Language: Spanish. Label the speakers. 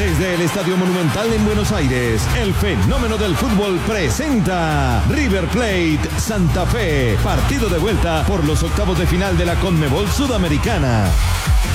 Speaker 1: Desde el Estadio Monumental en Buenos Aires, el fenómeno del fútbol presenta River Plate Santa Fe, partido de vuelta por los octavos de final de la Conmebol Sudamericana.